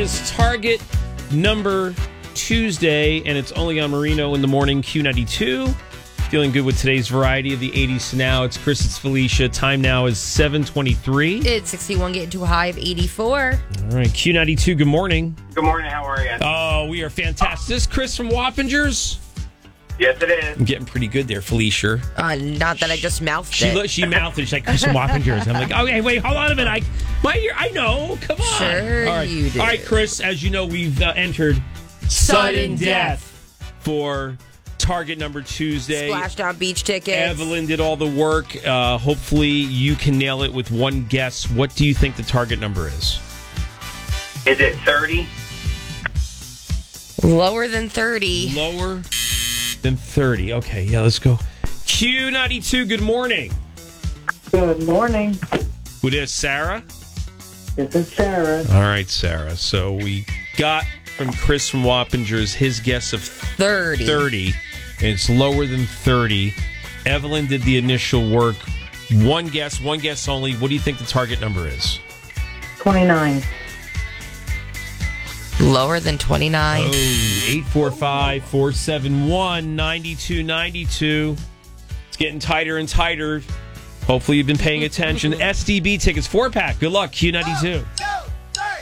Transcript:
is Target Number Tuesday, and it's only on Marino in the morning, Q92. Feeling good with today's variety of the 80s to now. It's Chris, it's Felicia. Time now is 7:23. It's 61, getting to a high of 84. All right, Q92, good morning. Good morning, how are you? Oh, we are fantastic. This is Chris from Wappingers. Yes, it is. I'm getting pretty good there, Felicia. Not that I just mouthed it. She mouthed it. She's like, Chris from Wappingers. I'm like, okay, wait, hold on a minute. I know. Come on. Sure, All right. you do. All right, Chris, as you know, we've entered Sudden Death for Target Number Tuesday. Splashdown beach tickets. Evelyn did all the work. Hopefully, you can nail it with one guess. What do you think the target number is? Is it 30? Lower than 30. Lower than 30. Okay, yeah, let's go. Q92, good morning. Good morning. Who is Sarah? This is Sarah. All right, Sarah. So we got from Chris from Wappingers his guess of 30. 30. And it's lower than 30. Evelyn did the initial work. One guess only. What do you think the target number is? 29. Lower than 29. Oh, 845-471-9292. It's getting tighter and tighter. Hopefully you've been paying attention. SDB tickets, 4-pack. Good luck, Q92. Go!